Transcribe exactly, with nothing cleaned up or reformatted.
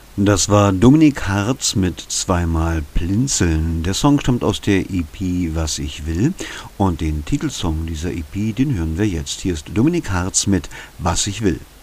Das war Dominik Hartz mit zweimal Blinzeln. Der Song stammt aus der E P Was ich will und den Titelsong dieser E P, den hören wir jetzt. Hier ist Dominik Hartz mit Was ich will.